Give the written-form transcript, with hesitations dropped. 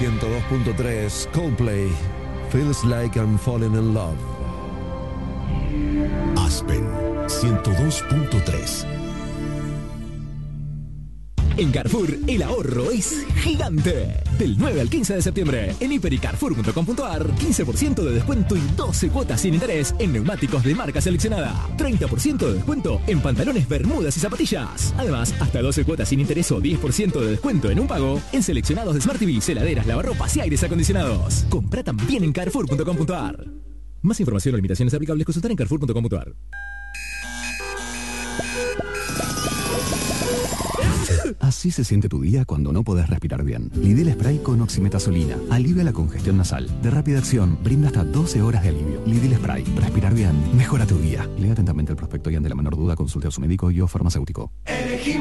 102.3 Coldplay, Feels Like I'm Falling in Love. Aspen 102.3. En Carrefour, el ahorro es gigante. Del 9 al 15 de septiembre, en hiper.y carrefour.com.ar, 15% de descuento y 12 cuotas sin interés en neumáticos de marca seleccionada. 30% de descuento en pantalones, bermudas y zapatillas. Además, hasta 12 cuotas sin interés o 10% de descuento en un pago en seleccionados de Smart TV, heladeras, lavarropas y aires acondicionados. Compra también en carrefour.com.ar. Más información o limitaciones aplicables, consultar en carrefour.com.ar. Así se siente tu día cuando no podés respirar bien. Lidl Spray con oximetazolina alivia la congestión nasal. De rápida acción, brinda hasta 12 horas de alivio. Lidl Spray. Respirar bien mejora tu día. Lea atentamente el prospecto y ante la menor duda consulte a su médico y o farmacéutico.